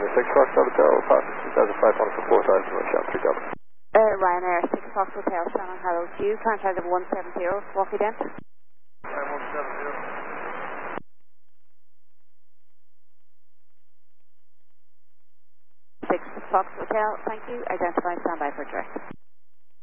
6 Foxtrot Hotel, 2005 for 4,000, Shop 3 Delta. Ryanair 6 Fox Hotel, Shannon Harold Q, climb flight of 170, walkie dent. 170. 6 Fox Hotel, thank you. Identify, standby for direct.